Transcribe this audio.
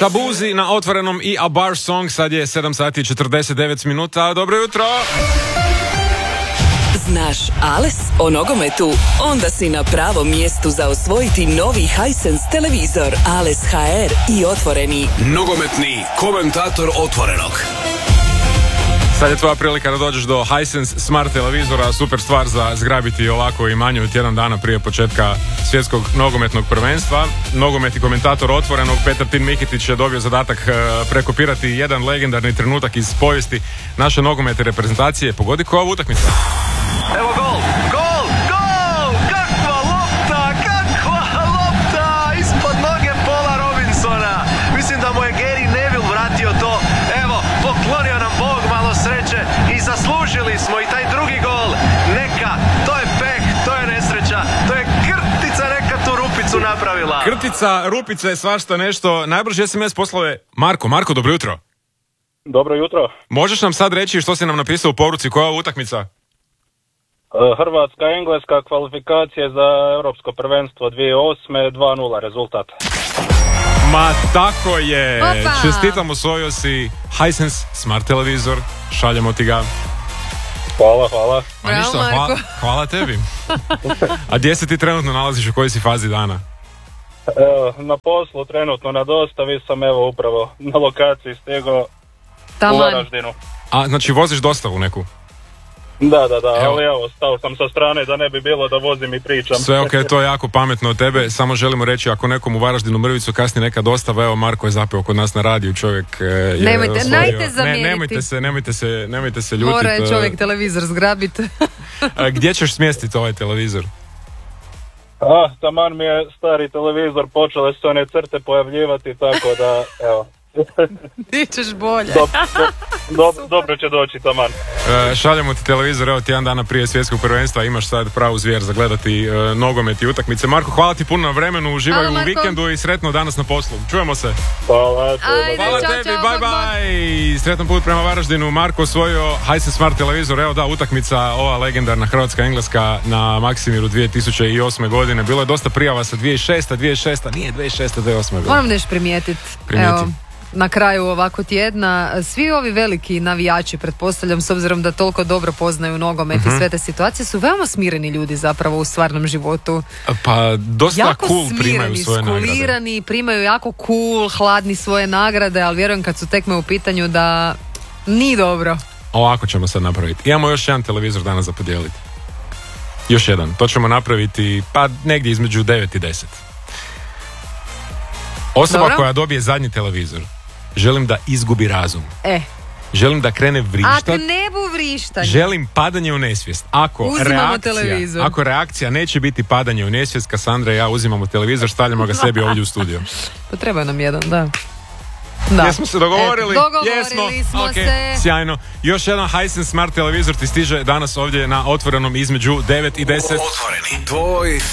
Shabuzi na Otvorenom i A Bar Song. Sad je 7 sati i 49 minuta. Dobro jutro! Znaš Ales o nogometu? Onda si na pravom mjestu za osvojiti novi Hisense televizor Ales HR i Otvoreni. Nogometni komentator Otvorenog. Sad je tvoja prilika da dođeš do Hisense Smart televizora, super stvar za zgrabiti ovako i manje od tjedan dana prije početka svjetskog nogometnog prvenstva. Nogometni komentator Otvorenog Petar Tin Mikitić je dobio zadatak prekopirati jedan legendarni trenutak iz povijesti naše nogometne reprezentacije. Pogodi koja ova utakmica? Evo gol! Gol! Gol! Kakva lopta! Ispod noge Paula Robinsona. Mislim da mu je Gary Neville vratio to. Evo, poklonio nam Bog malo sreće i zaslužili smo i taj drugi gol. Neka, to je peh, to je nesreća, to je krtica neka tu rupicu napravila. Krtica, rupica je svašta nešto. Najbrži SMS poslao je Marko. Marko, dobro jutro. Dobro jutro. Možeš nam sad reći što si nam napisao u poruci, koja je ova utakmica? Hrvatska, Engleska, kvalifikacije za Europsko prvenstvo 2008. 2-0 rezultat. Ma tako je. Opa. Čestitam, osvojio si Hisense Smart televizor. Šaljemo ti ga. Hvala. A Bravo, ništa, Marko. hvala tebi. A gdje se ti trenutno nalaziš, u kojoj si fazi dana? Na poslu trenutno na dostavi sam, evo upravo na lokaciji stigao u Taman. Varaždinu. A, znači voziš dostavu neku? Da, Evo. ali evo, stao sam sa strane da ne bi bilo da vozim i pričam. Sve ok, to je jako pametno od tebe. Samo želimo reći, ako nekom u Varaždinu mrvicu kasni neka dostava, evo Marko je zapeo kod nas na radiju, čovjek je Nemojte, osvojio. najte zamjeriti. Nemojte se ljutit. Mora je čovjek televizor zgrabiti. Gdje ćeš smjestiti ovaj televizor? Taman mi je stari televizor, počele su one crte pojavljivati, tako da, evo. Ti ćeš bolje. Dobro će doći taman. Šaljemo ti televizor, evo tjedan dana prije svjetskog prvenstva, imaš sad pravu zvijer za gledati nogomet i utakmice. Marko, hvala ti puno na vremenu, uživaj Hvala, u Marko. vikendu i sretno danas na poslu. Čujemo se. Hvala. Ajde, Hvala čao, tebi, čao, bye bye. Sretan put prema Varaždinu. Marko osvojio Hisense Smart televizor. Evo da, utakmica ova legendarna Hrvatska-Engleska na Maksimiru 2008. godine. Bilo je dosta prijava sa 2006. Nije 2008. godine. Moram nešto primijetiti. Primijeti. Evo, na kraju ovako tjedna, svi ovi veliki navijači, pretpostavljam, s obzirom da toliko dobro poznaju nogomet i sve te situacije, su veoma smireni ljudi zapravo u stvarnom životu. Pa dosta Jako cool primaju smireni, svoje nagrade. skulirani, primaju jako cool, hladni svoje nagrade, ali vjerujem kad su tekme u pitanju da nije dobro. Ovako ćemo sad napraviti. Imamo još jedan televizor danas za podijeliti. Još jedan. To ćemo napraviti pa negdje između 9 i 10. Osoba Dobro. koja dobije zadnji televizor, želim da izgubi razum. Želim da krene A vrištat. nebu vrištanje. Želim padanje u nesvijest. Uzimamo televizor. Ako reakcija neće biti padanje u nesvijest, Kassandra i ja uzimamo televizor, stavljamo ga sebi ovdje u studio. Pa treba nam jedan, da. Da. Jesmo se dogovorili? Eto, dogovorili smo Ok, se. sjajno. Još jedan Hisense Smart televizor ti stiže danas ovdje na Otvorenom između 9 i 10. Otvoreni. Tvoj